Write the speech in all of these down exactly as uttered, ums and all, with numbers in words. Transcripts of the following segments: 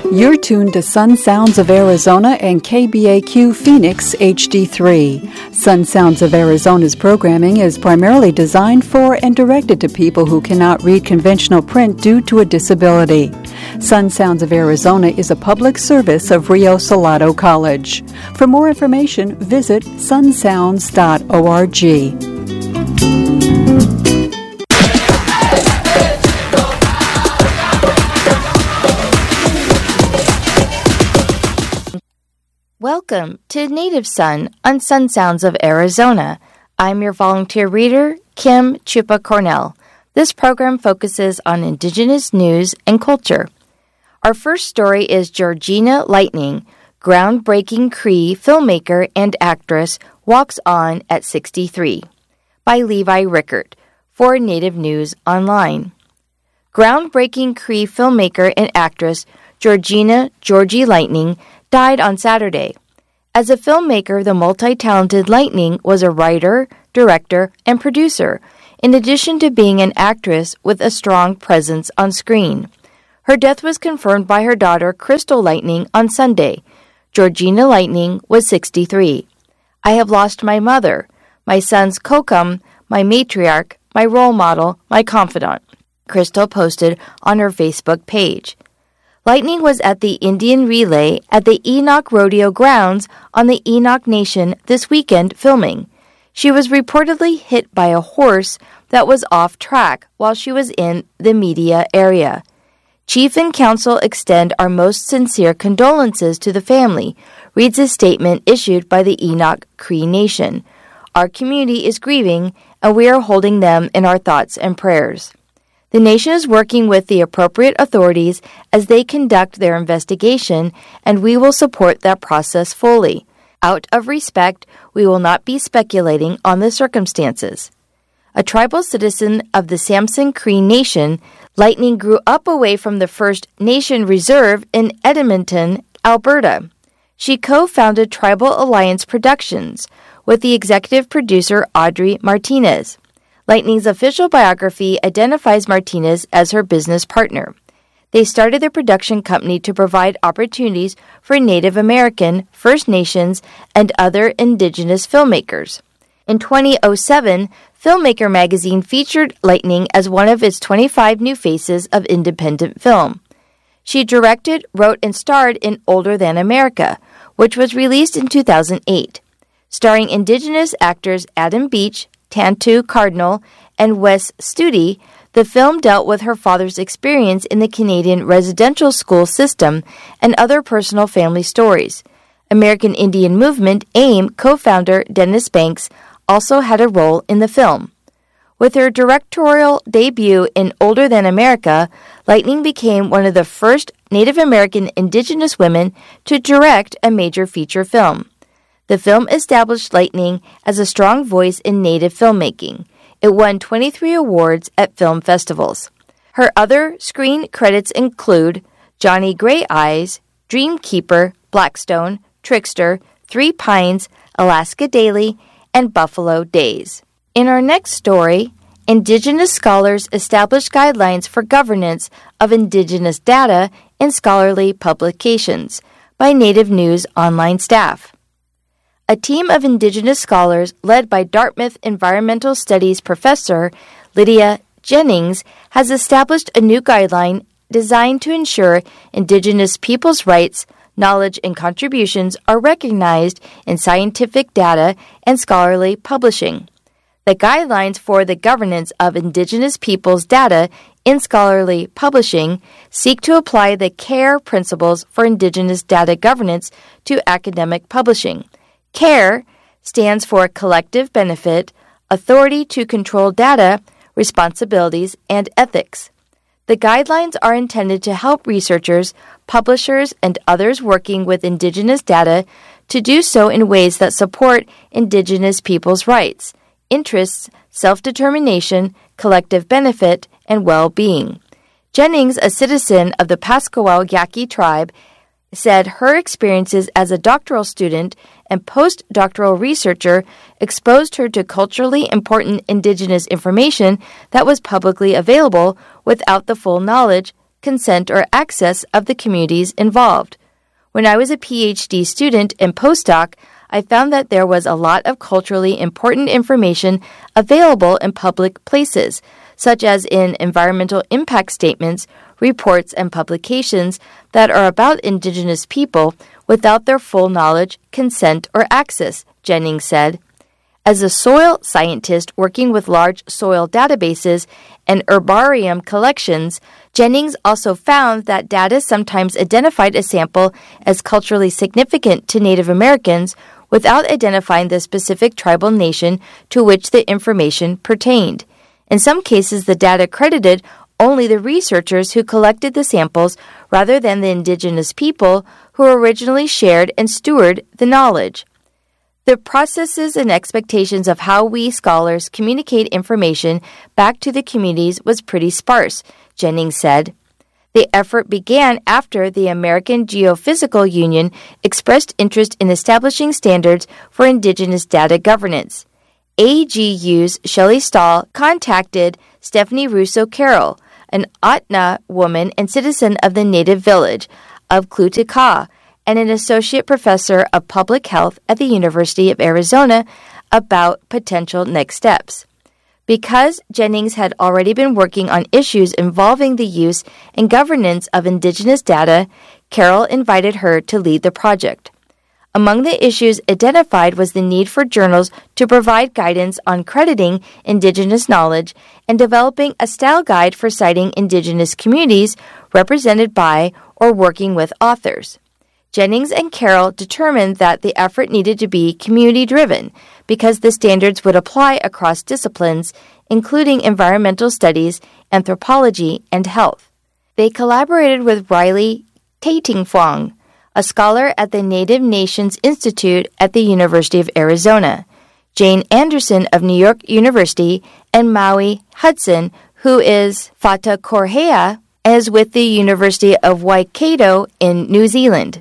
You're tuned to Sun Sounds of Arizona and K B A Q Phoenix H D three. Sun Sounds of Arizona's programming is primarily designed for and directed to people who cannot read conventional print due to a disability. Sun Sounds of Arizona is a public service of Rio Salado College. For more information, visit sun sounds dot org. Welcome to Native Sun on Sun Sounds of Arizona. I'm your volunteer reader, Kim Chupa Cornell. This program focuses on Indigenous news and culture. Our first story is Georgina Lightning, groundbreaking Cree filmmaker and actress, walks on at sixty-three, by Levi Rickert, for Native News Online. Groundbreaking Cree filmmaker and actress Georgina Georgie Lightning died on Saturday. As a filmmaker, the multi-talented Lightning was a writer, director, and producer, in addition to being an actress with a strong presence on screen. Her death was confirmed by her daughter, Crystal Lightning, on Sunday. Georgina Lightning was sixty-three. I have lost my mother, my son's Kokum, my matriarch, my role model, my confidant, Crystal posted on her Facebook page. Lightning was at the Indian Relay at the Enoch Rodeo grounds on the Enoch Nation this weekend filming. She was reportedly hit by a horse that was off track while she was in the media area. Chief and Council extend our most sincere condolences to the family, reads a statement issued by the Enoch Cree Nation. Our community is grieving, and we are holding them in our thoughts and prayers. The nation is working with the appropriate authorities as they conduct their investigation, and we will support that process fully. Out of respect, we will not be speculating on the circumstances. A tribal citizen of the Samson Cree Nation, Lightning grew up away from the First Nation Reserve in Edmonton, Alberta. She co-founded Tribal Alliance Productions with the executive producer Audrey Martinez. Lightning's official biography identifies Martinez as her business partner. They started their production company to provide opportunities for Native American, First Nations, and other Indigenous filmmakers. In twenty oh seven, Filmmaker magazine featured Lightning as one of its twenty-five new faces of independent film. She directed, wrote, and starred in Older Than America, which was released in two thousand eight. Starring Indigenous actors Adam Beach, Tantu Cardinal, and Wes Studi, the film dealt with her father's experience in the Canadian residential school system and other personal family stories. American Indian Movement, AIM, co-founder Dennis Banks also had a role in the film. With her directorial debut in Older Than America, Lightning became one of the first Native American Indigenous women to direct a major feature film. The film established Lightning as a strong voice in Native filmmaking. It won twenty-three awards at film festivals. Her other screen credits include Johnny Gray Eyes, Dreamkeeper, Blackstone, Trickster, Three Pines, Alaska Daily, and Buffalo Days. In our next story, Indigenous scholars establish guidelines for governance of Indigenous data in scholarly publications, by Native News Online staff. A team of Indigenous scholars led by Dartmouth Environmental Studies professor Lydia Jennings has established a new guideline designed to ensure Indigenous peoples' rights, knowledge, and contributions are recognized in scientific data and scholarly publishing. The guidelines for the governance of Indigenous peoples' data in scholarly publishing seek to apply the CARE principles for Indigenous data governance to academic publishing. CARE stands for Collective Benefit, Authority to Control Data, Responsibilities, and Ethics. The guidelines are intended to help researchers, publishers, and others working with Indigenous data to do so in ways that support Indigenous peoples' rights, interests, self-determination, collective benefit, and well-being. Jennings, a citizen of the Pasquale Yaqui tribe, said her experiences as a doctoral student and postdoctoral researcher exposed her to culturally important Indigenous information that was publicly available without the full knowledge consent, or access of the communities involved. When I was a PhD student and postdoc, I found that there was a lot of culturally important information available in public places, such as in environmental impact statements, reports, and publications that are about Indigenous people without their full knowledge, consent, or access, Jennings said. As a soil scientist working with large soil databases and herbarium collections, Jennings also found that data sometimes identified a sample as culturally significant to Native Americans without identifying the specific tribal nation to which the information pertained. In some cases, the data credited only the researchers who collected the samples rather than the Indigenous people who originally shared and stewarded the knowledge. The processes and expectations of how we scholars communicate information back to the communities was pretty sparse, Jennings said. The effort began after the American Geophysical Union expressed interest in establishing standards for Indigenous data governance. A G U's Shelley Stahl contacted Stephanie Russo Carroll, an Atna woman and citizen of the native village of Clutica, and an associate professor of public health at the University of Arizona, about potential next steps. Because Jennings had already been working on issues involving the use and governance of Indigenous data, Carroll invited her to lead the project. Among the issues identified was the need for journals to provide guidance on crediting Indigenous knowledge and developing a style guide for citing Indigenous communities represented by or working with authors. Jennings and Carroll determined that the effort needed to be community-driven because the standards would apply across disciplines, including environmental studies, anthropology, and health. They collaborated with Riley Tatingfong, a scholar at the Native Nations Institute at the University of Arizona, Jane Anderson of New York University, and Maui Hudson, who is Fata Corhea, is with the University of Waikato in New Zealand.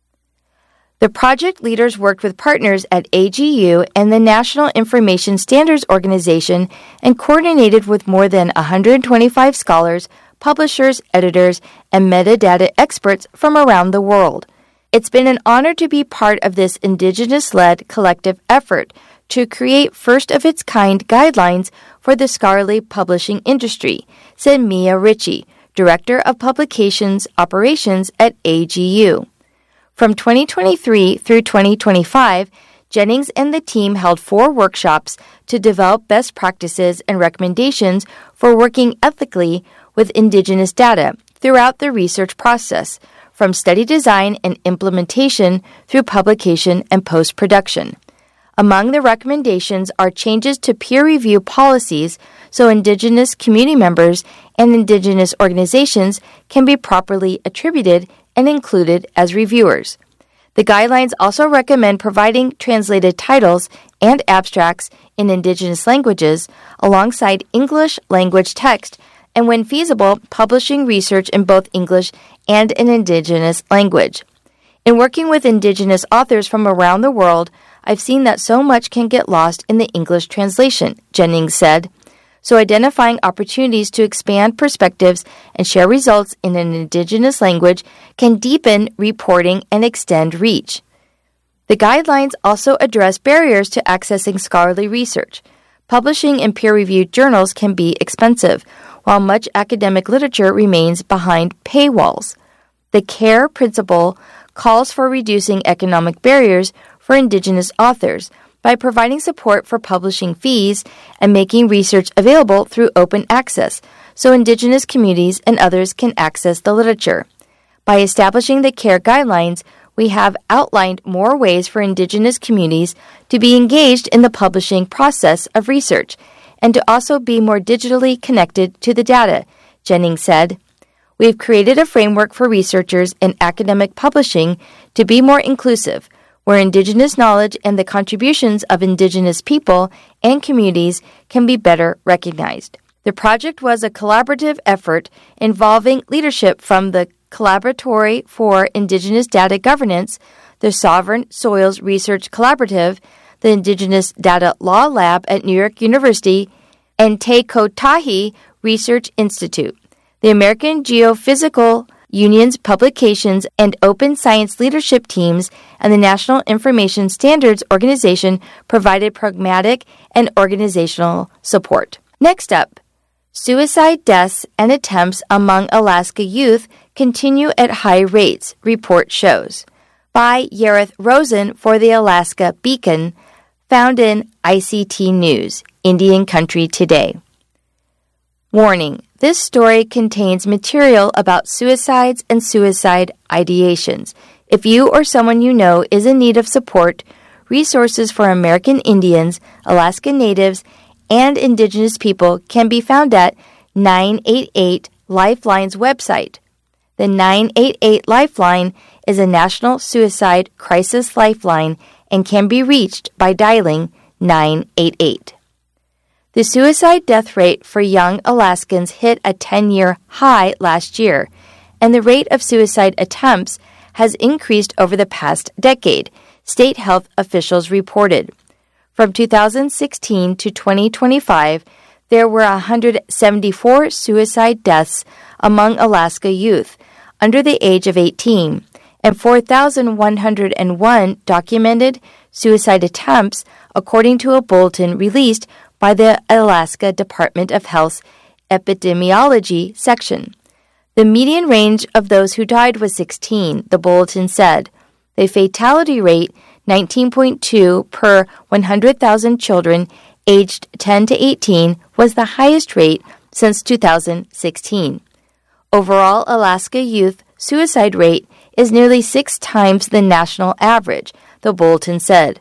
The project leaders worked with partners at A G U and the National Information Standards Organization and coordinated with more than one hundred twenty-five scholars, publishers, editors, and metadata experts from around the world. It's been an honor to be part of this Indigenous-led collective effort to create first-of-its-kind guidelines for the scholarly publishing industry, said Mia Ritchie, Director of Publications Operations at A G U. From twenty twenty-three through twenty twenty-five, Jennings and the team held four workshops to develop best practices and recommendations for working ethically with Indigenous data throughout the research process, from study design and implementation through publication and post-production. Among the recommendations are changes to peer review policies so Indigenous community members and Indigenous organizations can be properly attributed and included as reviewers. The guidelines also recommend providing translated titles and abstracts in Indigenous languages alongside English language text, and when feasible, publishing research in both English and an Indigenous language. In working with Indigenous authors from around the world, I've seen that so much can get lost in the English translation, Jennings said. So identifying opportunities to expand perspectives and share results in an Indigenous language can deepen reporting and extend reach. The guidelines also address barriers to accessing scholarly research. Publishing in peer-reviewed journals can be expensive, while much academic literature remains behind paywalls. The CARE principle calls for reducing economic barriers for Indigenous authors by providing support for publishing fees and making research available through open access so Indigenous communities and others can access the literature. By establishing the CARE guidelines, we have outlined more ways for Indigenous communities to be engaged in the publishing process of research and to also be more digitally connected to the data, Jennings said. We've created a framework for researchers in academic publishing to be more inclusive, where Indigenous knowledge and the contributions of Indigenous people and communities can be better recognized. The project was a collaborative effort involving leadership from the Collaboratory for Indigenous Data Governance, the Sovereign Soils Research Collaborative, the Indigenous Data Law Lab at New York University, and Te Kotahi Research Institute. The American Geophysical Union's publications and open science leadership teams and the National Information Standards Organization provided pragmatic and organizational support. Next up, suicide deaths and attempts among Alaska youth continue at high rates, report shows. By Yareth Rosen for the Alaska Beacon, found in I C T News, Indian Country Today. Warning: this story contains material about suicides and suicide ideations. If you or someone you know is in need of support, resources for American Indians, Alaska Natives, and Indigenous people can be found at nine eight eight Lifeline's website. The nine eight eight Lifeline is a national suicide crisis lifeline and can be reached by dialing nine eight eight. The suicide death rate for young Alaskans hit a ten-year high last year, and the rate of suicide attempts has increased over the past decade, state health officials reported. From two thousand sixteen to twenty twenty-five, there were one hundred seventy-four suicide deaths among Alaska youth under the age of eighteen, and four thousand one hundred one documented suicide attempts, according to a bulletin released by the Alaska Department of Health's Epidemiology section. The median range of those who died was sixteen, the bulletin said. The fatality rate, nineteen point two per one hundred thousand children aged ten to eighteen, was the highest rate since two thousand sixteen. Overall, Alaska youth suicide rate is nearly six times the national average, the bulletin said.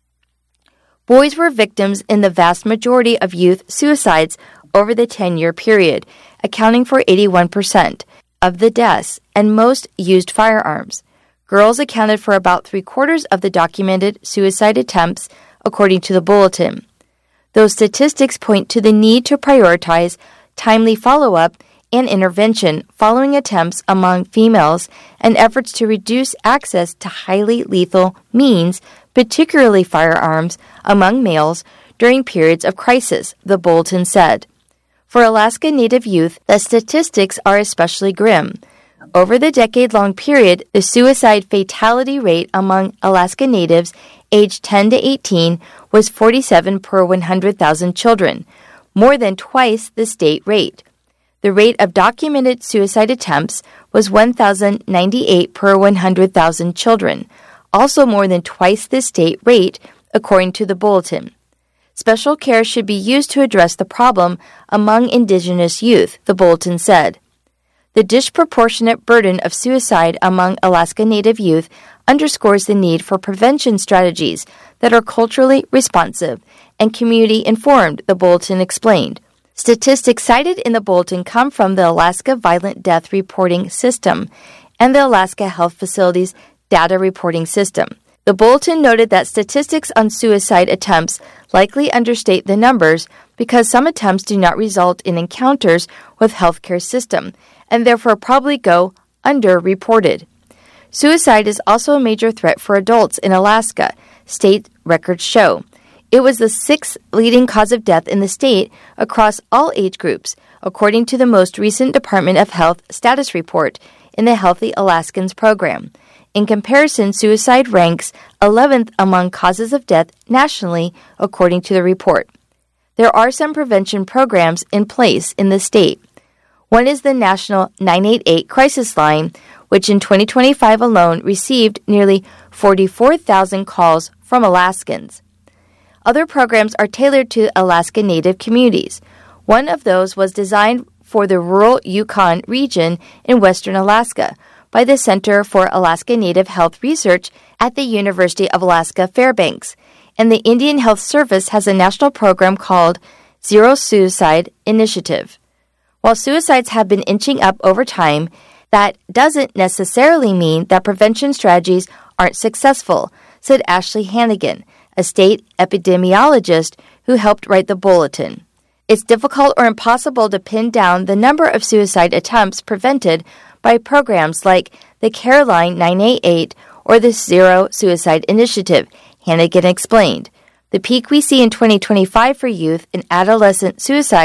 Boys were victims in the vast majority of youth suicides over the ten-year period, accounting for eighty-one percent of the deaths, and most used firearms. Girls accounted for about three-quarters of the documented suicide attempts, according to the bulletin. Those statistics point to the need to prioritize timely follow-up and intervention following attempts among females and efforts to reduce access to highly lethal means, particularly firearms, among males during periods of crisis, the bulletin said. For Alaska Native youth, the statistics are especially grim. Over the decade-long period, the suicide fatality rate among Alaska Natives aged ten to eighteen was forty-seven per one hundred thousand children, more than twice the state rate. The rate of documented suicide attempts was one thousand ninety-eight per one hundred thousand children, also more than twice the state rate, according to the bulletin. Special care should be used to address the problem among Indigenous youth, the bulletin said. The disproportionate burden of suicide among Alaska Native youth underscores the need for prevention strategies that are culturally responsive and community-informed, the bulletin explained. Statistics cited in the bulletin come from the Alaska Violent Death Reporting System and the Alaska Health Facilities Data Reporting System. The bulletin noted that statistics on suicide attempts likely understate the numbers because some attempts do not result in encounters with healthcare system and therefore probably go underreported. Suicide is also a major threat for adults in Alaska, state records show. It was the sixth leading cause of death in the state across all age groups, according to the most recent Department of Health status report in the Healthy Alaskans program. In comparison, suicide ranks eleventh among causes of death nationally, according to the report. There are some prevention programs in place in the state. One is the National nine eight eight Crisis Line, which in twenty twenty-five alone received nearly forty-four thousand calls from Alaskans. Other programs are tailored to Alaska Native communities. One of those was designed for the rural Yukon region in western Alaska by the Center for Alaska Native Health Research at the University of Alaska Fairbanks, and the Indian Health Service has a national program called Zero Suicide Initiative. While suicides have been inching up over time, that doesn't necessarily mean that prevention strategies aren't successful, said Ashley Hannigan, a state epidemiologist who helped write the bulletin. It's difficult or impossible to pin down the number of suicide attempts prevented by programs like the Careline nine eight eight or the Zero Suicide Initiative, Hannigan explained. The peak we see in twenty twenty-five for youth and adolescent suicide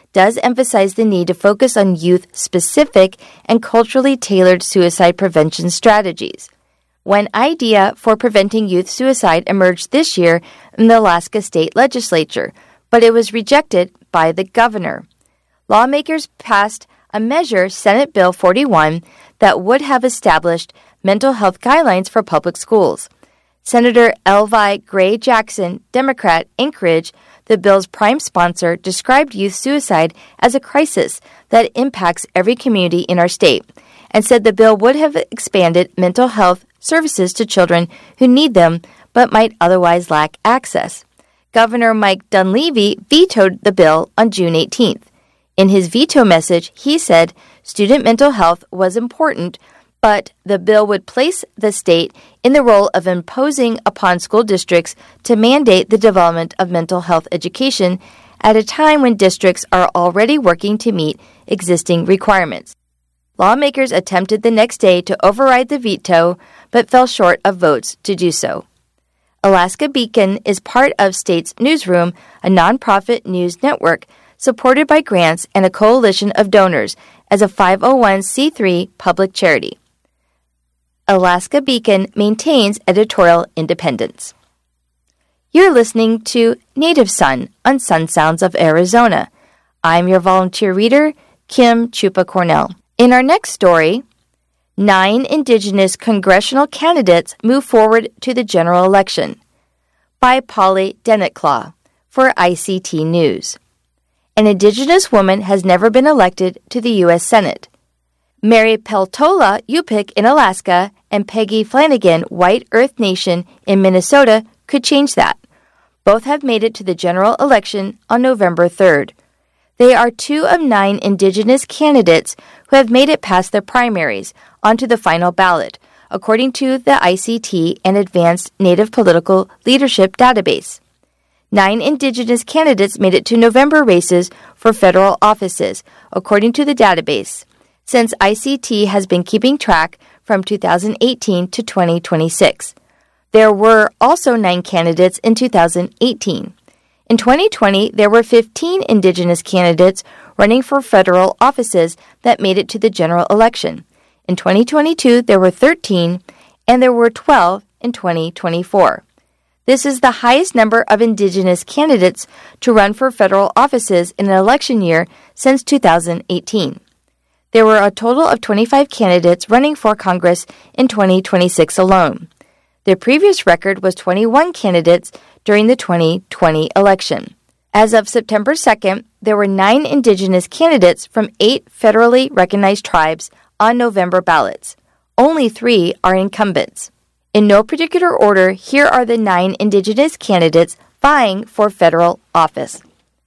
does emphasize the need to focus on youth-specific and culturally tailored suicide prevention strategies. One idea for preventing youth suicide emerged this year in the Alaska State Legislature, but it was rejected by the governor. Lawmakers passed a measure, Senate Bill forty-one, that would have established mental health guidelines for public schools. Senator Elvi Gray Jackson, Democrat, Anchorage, the bill's prime sponsor, described youth suicide as a crisis that impacts every community in our state and said the bill would have expanded mental health services to children who need them but might otherwise lack access. Governor Mike Dunleavy vetoed the bill on June eighteenth. In his veto message, he said student mental health was important, but the bill would place the state in the role of imposing upon school districts to mandate the development of mental health education at a time when districts are already working to meet existing requirements. Lawmakers attempted the next day to override the veto, but fell short of votes to do so. Alaska Beacon is part of States Newsroom, a nonprofit news network supported by grants and a coalition of donors as a five oh one c three public charity. Alaska Beacon maintains editorial independence. You're listening to Native Son on Sun Sounds of Arizona. I'm your volunteer reader, Kim Chupa Cornell. In our next story, nine Indigenous congressional candidates move forward to the general election, by Polly Dennettclaw for I C T News. An Indigenous woman has never been elected to the U S Senate. Mary Peltola Yupik in Alaska and Peggy Flanagan White Earth Nation in Minnesota could change that. Both have made it to the general election on November third. They are two of nine Indigenous candidates who have made it past the primaries onto the final ballot, according to the I C T and Advanced Native Political Leadership Database. Nine Indigenous candidates made it to November races for federal offices, according to the database, since I C T has been keeping track from two thousand eighteen to twenty twenty-six. There were also nine candidates in two thousand eighteen. In twenty twenty, there were fifteen Indigenous candidates running for federal offices that made it to the general election. In twenty twenty-two, there were thirteen, and there were twelve in twenty twenty-four. This is the highest number of Indigenous candidates to run for federal offices in an election year since two thousand eighteen. There were a total of twenty-five candidates running for Congress in twenty twenty-six alone. Their previous record was twenty-one candidates during the twenty twenty election. As of September second, there were nine Indigenous candidates from eight federally recognized tribes on November ballots. Only three are incumbents. In no particular order, here are the nine Indigenous candidates vying for federal office.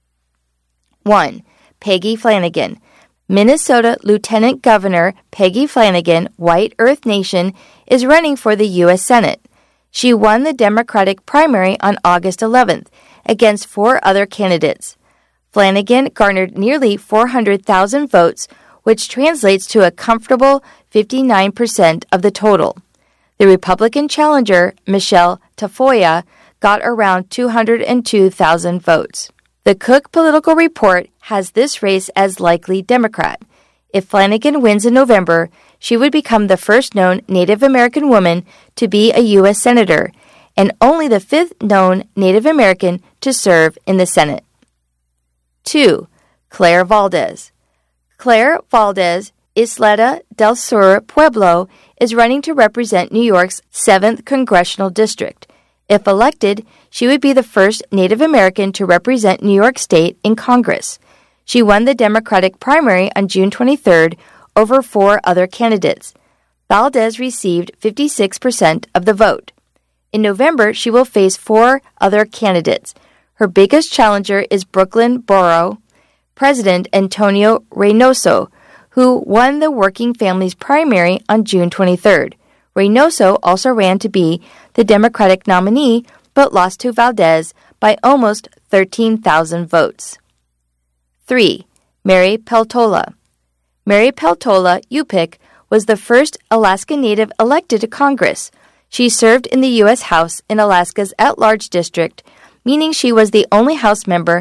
one. Peggy Flanagan. Minnesota Lieutenant Governor Peggy Flanagan, White Earth Nation, is running for the U S Senate. She won the Democratic primary on August eleventh against four other candidates. Flanagan garnered nearly four hundred thousand votes, which translates to a comfortable fifty-nine percent of the total. The Republican challenger, Michelle Tafoya, got around two hundred two thousand votes. The Cook Political Report has this race as likely Democrat. If Flanagan wins in November, she would become the first known Native American woman to be a U S Senator and only the fifth known Native American to serve in the Senate. two. Claire Valdez. Claire Valdez, Isleta del Sur Pueblo, is running to represent New York's seventh Congressional District. If elected, she would be the first Native American to represent New York State in Congress. She won the Democratic primary on June twenty-third over four other candidates. Valdez received fifty-six percent of the vote. In November, she will face four other candidates. Her biggest challenger is Brooklyn Borough President Antonio Reynoso, who won the Working Families primary on June twenty-third. Reynoso also ran to be the Democratic nominee, but lost to Valdez by almost thirteen thousand votes. three. Mary Peltola. Mary Peltola Yupik was the first Alaska Native elected to Congress. She served in the U S House in Alaska's at-large district, meaning she was the only House member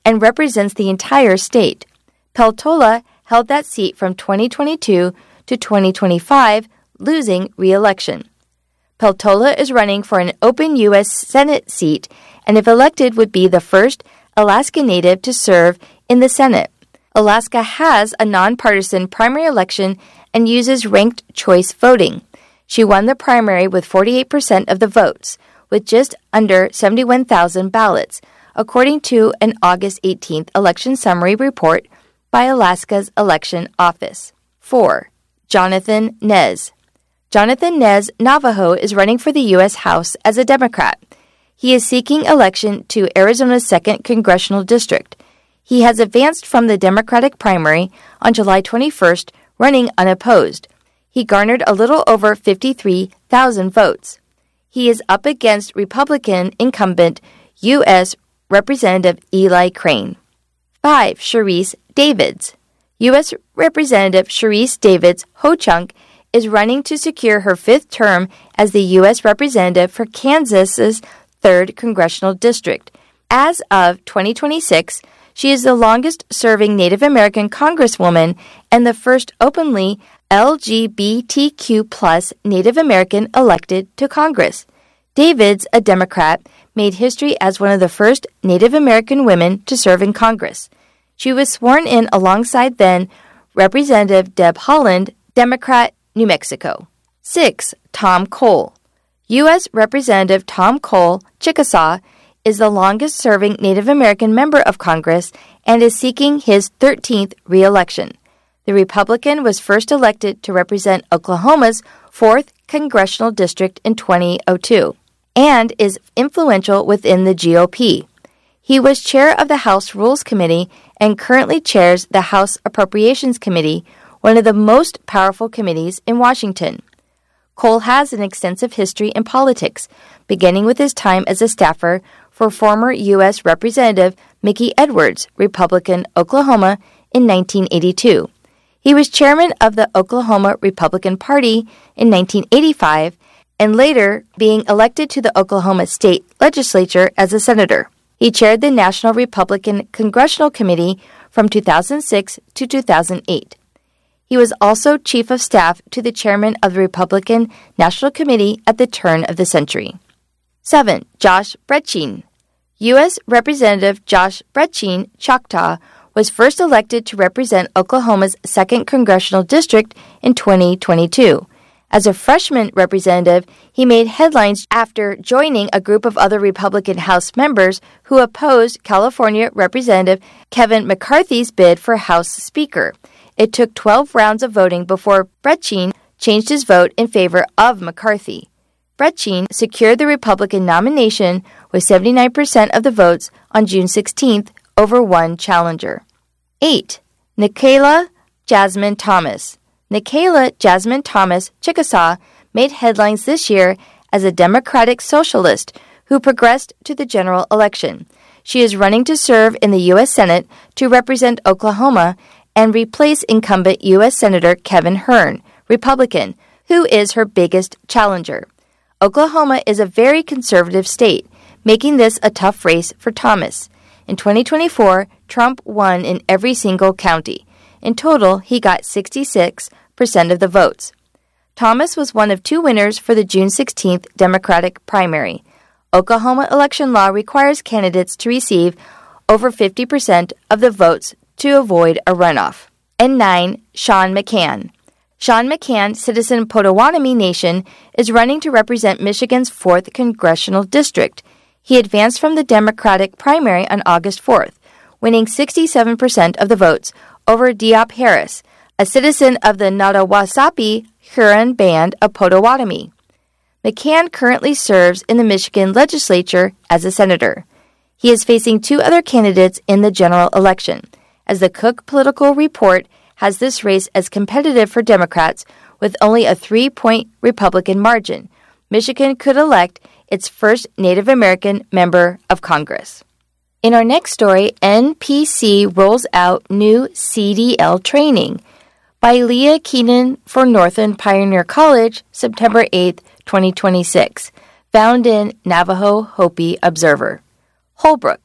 and represents the entire state. Peltola held that seat from twenty twenty-two to twenty twenty-five, losing re-election. Peltola is running for an open U S Senate seat and if elected would be the first Alaska Native to serve in the Senate. Alaska has a nonpartisan primary election and uses ranked choice voting. She won the primary with forty-eight percent of the votes, with just under seventy-one thousand ballots, according to an August eighteenth election summary report by Alaska's Election Office. four. Jonathan Nez. Jonathan Nez Navajo is running for the U S House as a Democrat. He is seeking election to Arizona's second Congressional District. He has advanced from the Democratic primary on July twenty-first, running unopposed. He garnered a little over fifty-three thousand votes. He is up against Republican incumbent U S Representative Eli Crane. five. Sharice Davids. U S Representative Sharice Davids Ho-Chunk is running to secure her fifth term as the U S Representative for Kansas's third Congressional District. As of twenty twenty-six, she is the longest-serving Native American congresswoman and the first openly L G B T Q plus Native American elected to Congress. Davids, a Democrat, made history as one of the first Native American women to serve in Congress. She was sworn in alongside then Representative Deb Haaland, Democrat, New Mexico. six. Tom Cole. U S Representative Tom Cole, Chickasaw, is the longest-serving Native American member of Congress and is seeking his thirteenth re-election. The Republican was first elected to represent Oklahoma's fourth Congressional District in twenty oh two and is influential within the G O P. He was chair of the House Rules Committee and currently chairs the House Appropriations Committee, one of the most powerful committees in Washington. Cole has an extensive history in politics, beginning with his time as a staffer for former U S Representative Mickey Edwards, Republican, Oklahoma, in nineteen eighty-two. He was chairman of the Oklahoma Republican Party in nineteen eighty-five and later being elected to the Oklahoma State Legislature as a senator. He chaired the National Republican Congressional Committee from two thousand six to two thousand eight. He was also chief of staff to the chairman of the Republican National Committee at the turn of the century. seven. Josh Brechin. U S Representative Josh Brechin, Choctaw, was first elected to represent Oklahoma's second Congressional District in twenty twenty-two. As a freshman representative, he made headlines after joining a group of other Republican House members who opposed California Representative Kevin McCarthy's bid for House Speaker. It took twelve rounds of voting before Brechin changed his vote in favor of McCarthy. Brechin secured the Republican nomination with seventy-nine percent of the votes on June sixteenth over one challenger. eight. Nikayla Jasmine Thomas. Nikayla Jasmine Thomas, Chickasaw, made headlines this year as a Democratic socialist who progressed to the general election. She is running to serve in the U S Senate to represent Oklahoma and replace incumbent U S Senator Kevin Hern, Republican, who is her biggest challenger. Oklahoma is a very conservative state, making this a tough race for Thomas. In twenty twenty-four, Trump won in every single county. In total, he got sixty-six percent of the votes. Thomas was one of two winners for the June sixteenth Democratic primary. Oklahoma election law requires candidates to receive over fifty percent of the votes to avoid a runoff. And nine. Sean McCann. Sean McCann, citizen Potawatomi Nation, is running to represent Michigan's fourth Congressional District. He advanced from the Democratic primary on August fourth, winning sixty-seven percent of the votes over Diop Harris, a citizen of the Nottawasapi Huron Band of Potawatomi. McCann currently serves in the Michigan legislature as a senator. He is facing two other candidates in the general election, as the Cook Political Report has this race as competitive for Democrats with only a three-point Republican margin. Michigan could elect its first Native American member of Congress. In our next story, N P C rolls out new C D L training. By Leah Keenan for Northern Pioneer College, September eighth, twenty twenty-six. Found in Navajo Hopi Observer. Holbrook.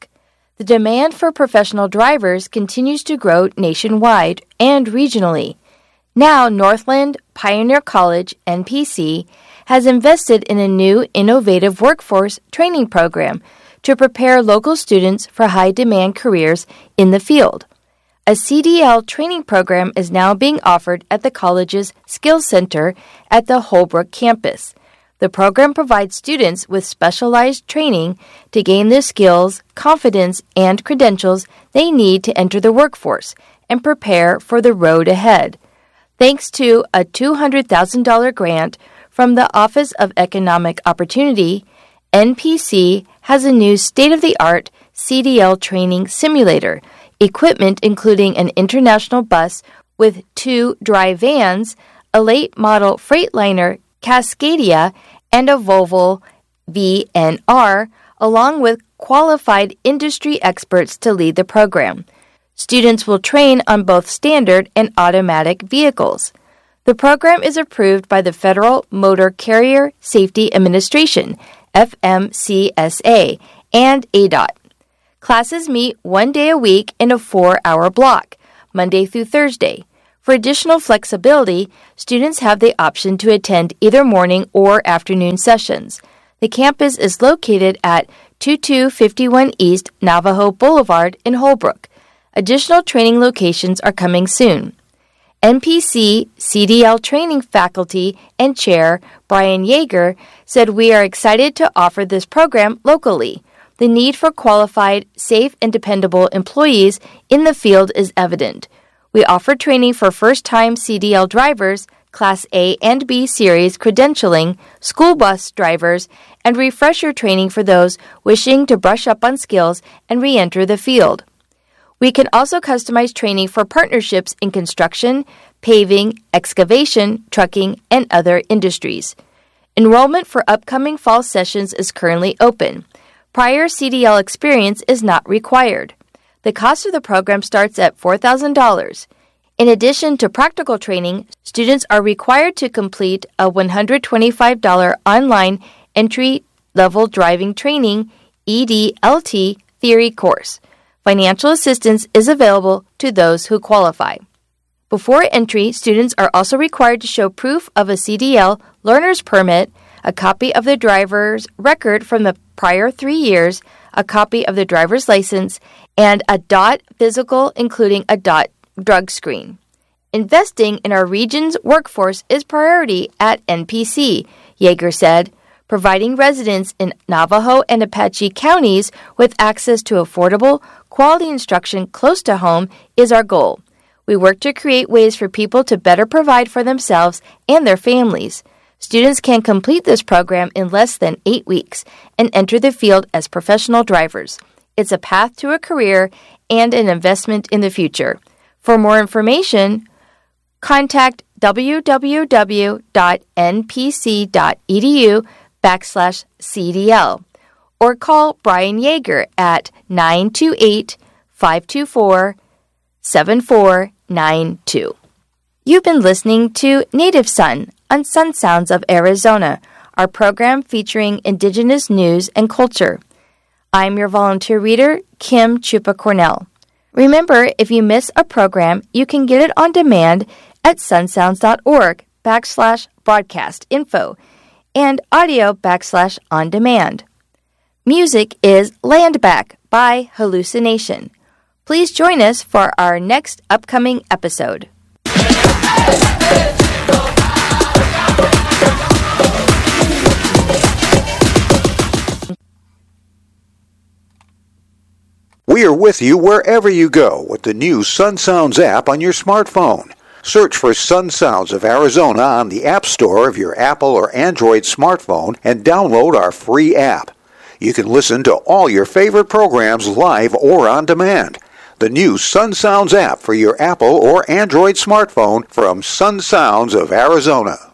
The demand for professional drivers continues to grow nationwide and regionally. Now, Northland Pioneer College, N P C, has invested in a new innovative workforce training program to prepare local students for high-demand careers in the field. A C D L training program is now being offered at the college's Skills Center at the Holbrook campus. The program provides students with specialized training to gain the skills, confidence, and credentials they need to enter the workforce and prepare for the road ahead. Thanks to a two hundred thousand dollars grant from the Office of Economic Opportunity, N P C has a new state-of-the-art C D L training simulator, equipment including an international bus with two dry vans, a late-model Freightliner Cascadia, and a Volvo V N R, along with qualified industry experts to lead the program. Students will train on both standard and automatic vehicles. The program is approved by the Federal Motor Carrier Safety Administration, F M C S A, and A D O T. Classes meet one day a week in a four-hour block, Monday through Thursday. For additional flexibility, students have the option to attend either morning or afternoon sessions. The campus is located at twenty-two fifty-one East Navajo Boulevard in Holbrook. Additional training locations are coming soon. N P C C D L training faculty and chair Brian Yeager said, "We are excited to offer this program locally. The need for qualified, safe, and dependable employees in the field is evident. We offer training for first-time C D L drivers, Class A and B Series credentialing, school bus drivers, and refresher training for those wishing to brush up on skills and re-enter the field. We can also customize training for partnerships in construction, paving, excavation, trucking, and other industries. Enrollment for upcoming fall sessions is currently open. Prior C D L experience is not required. The cost of the program starts at four thousand dollars. In addition to practical training, students are required to complete a one hundred twenty-five dollars online entry-level driving training E D L T theory course. Financial assistance is available to those who qualify. Before entry, students are also required to show proof of a C D L learner's permit, a copy of the driver's record from the prior three years, a copy of the driver's license, and a D O T physical, including a D O T drug screen. Investing in our region's workforce is priority at N P C, Yeager said. Providing residents in Navajo and Apache counties with access to affordable, quality instruction close to home is our goal. We work to create ways for people to better provide for themselves and their families. Students can complete this program in less than eight weeks and enter the field as professional drivers. It's a path to a career and an investment in the future. For more information, contact www.npc.edu backslash CDL or call Brian Yeager at nine two eight, five two four, seven four nine two. You've been listening to Native Son on Sun Sounds of Arizona, our program featuring Indigenous news and culture. I'm your volunteer reader, Kim Chupa Cornell. Remember, if you miss a program, you can get it on demand at sunsounds.org backslash broadcast info and audio backslash on demand. Music is Land Back by Hallucination. Please join us for our next upcoming episode. We are with you wherever you go with the new Sun Sounds app on your smartphone. Search for Sun Sounds of Arizona on the App Store of your Apple or Android smartphone and download our free app. You can listen to all your favorite programs live or on demand. The new Sun Sounds app for your Apple or Android smartphone from Sun Sounds of Arizona.